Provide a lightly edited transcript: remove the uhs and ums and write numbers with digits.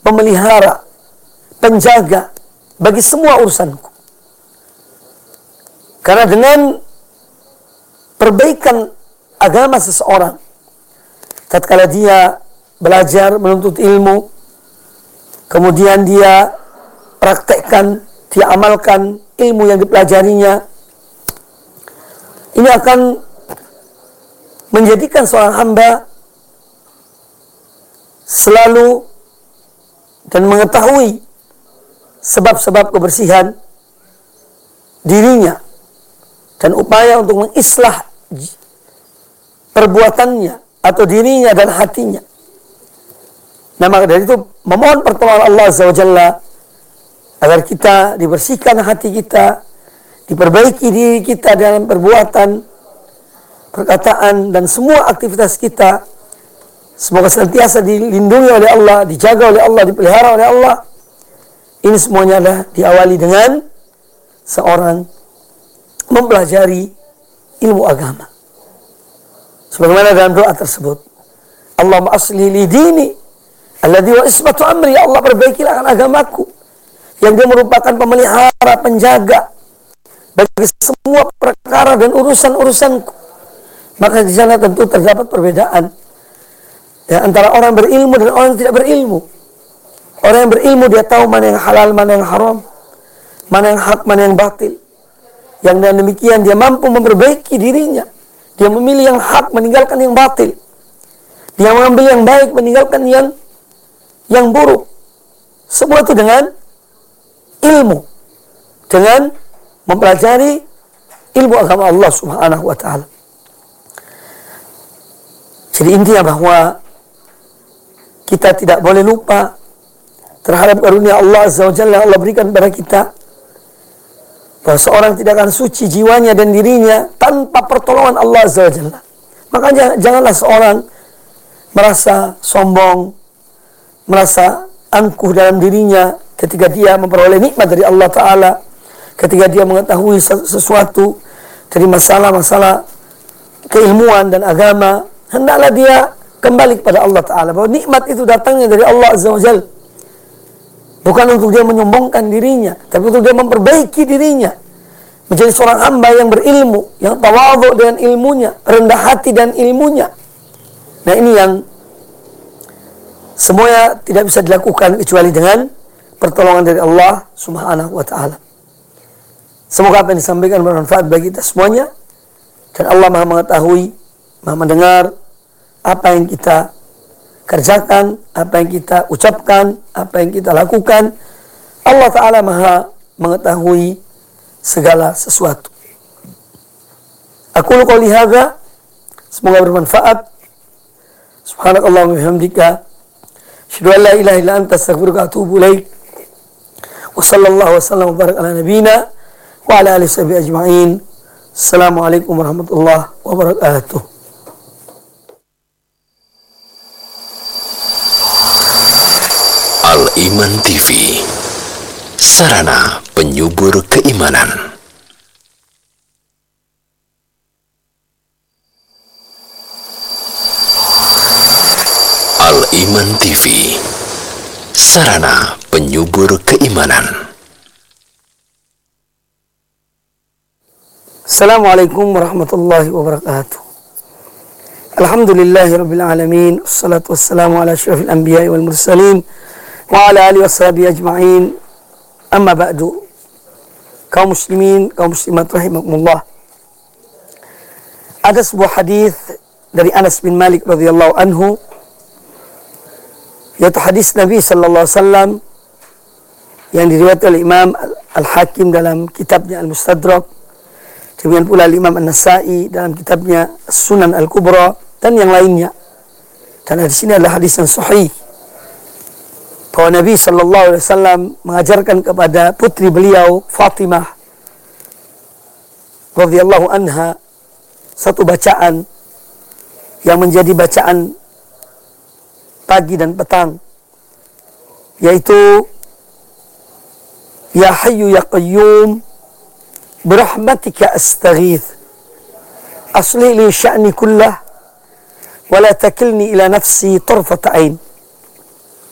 pemelihara, penjaga bagi semua urusanku. Karena dengan perbaikan agama seseorang, tatkala dia belajar menuntut ilmu, kemudian dia praktekkan, dia amalkan ilmu yang dipelajarinya, ini akan menjadikan seorang hamba selalu dan mengetahui sebab-sebab kebersihan dirinya dan upaya untuk mengislah perbuatannya atau dirinya dan hatinya. Nah, maka dari itu memohon pertolongan Allah Azza wa Jalla agar kita dibersihkan hati kita, diperbaiki diri kita dalam perbuatan, perkataan, dan semua aktivitas kita. Semoga senantiasa dilindungi oleh Allah, dijaga oleh Allah, dipelihara oleh Allah. Ini semuanya adalah diawali dengan seorang mempelajari ilmu agama. Sebagaimana dalam doa tersebut, Allahumma asli li dini alladhi wa ismatu amri. Ya Allah, perbaikilah agamaku yang dia merupakan pemelihara, penjaga bagi semua perkara dan urusan-urusanku. Maka di sana tentu terdapat perbedaan ya, antara orang berilmu dan orang yang tidak berilmu. Orang yang berilmu dia tahu mana yang halal, mana yang haram, mana yang hak, mana yang batil. Yang dengan demikian dia mampu memperbaiki dirinya. Dia memilih yang hak, meninggalkan yang batil. Dia mengambil yang baik, meninggalkan yang buruk. Semua itu dengan ilmu, dengan mempelajari ilmu agama Allah Subhanahu wa ta'ala. Jadi intinya bahwa kita tidak boleh lupa terhadap karunia Allah Azza wa Jalla yang Allah berikan kepada kita, bahwa seorang tidak akan suci jiwanya dan dirinya tanpa pertolongan Allah Azza wa Jalla. Maka janganlah seorang merasa sombong, merasa angkuh dalam dirinya ketika dia memperoleh nikmat dari Allah Ta'ala, ketika dia mengetahui sesuatu dari masalah-masalah keilmuan dan agama. Hendaklah dia kembali kepada Allah Ta'ala, bahwa nikmat itu datangnya dari Allah Azza wa Jalla. Bukan untuk dia menyombongkan dirinya, tapi untuk dia memperbaiki dirinya, menjadi seorang hamba yang berilmu, yang tawadhu dengan ilmunya, rendah hati dan ilmunya. Nah, ini yang semuanya tidak bisa dilakukan kecuali dengan pertolongan dari Allah Subhanahu wa ta'ala. Semoga apa yang disampaikan bermanfaat bagi kita semuanya, dan Allah Maha mengetahui, Maha mendengar apa yang kita kerjakan, apa yang kita ucapkan, apa yang kita lakukan. Allah Ta'ala Maha mengetahui segala sesuatu. Aku qouli hadza, semoga bermanfaat. Subhanakallahumma wa bihamdika, asyhadu an la ilaha illa anta, astaghfiruka wa atubu ilaik. Wa sallallahu wasallam wa baraka ala nabiyyina wa ala alihi washabihi ajma'in. Assalamualaikum warahmatullahi wabarakatuh. Al-Iman TV, sarana penyubur keimanan. Al-Iman TV, sarana penyubur keimanan. Assalamualaikum warahmatullahi wabarakatuh. Alhamdulillahirabbil alamin, wassalatu wassalamu ala asyrafil anbiya'i wal mursalin wa ala alihi washabihi ajma'in. Amma ba'du. Kaum muslimin, kaum muslimat rahimakumullah. Ada sebuah hadis dari Anas bin Malik radhiyallahu anhu, yaitu hadis Nabi sallallahu alaihi wasallam yang diriwayatkan oleh Imam Al-Hakim dalam kitabnya Al-Mustadrak, demikian pula Imam An-Nasa'i dalam kitabnya Sunan Al-Kubra, dan yang lainnya. Dan di sini adalah hadis yang sahih, bahwa Nabi sallallahu alaihi wasallam mengajarkan kepada putri beliau Fatimah radhiyallahu anha satu bacaan yang menjadi bacaan pagi dan petang, yaitu Ya Hayyu Ya Qayyum birahmatika astaghith asli li sya'ni kullah wa la takilni ila nafsi tarfata ain.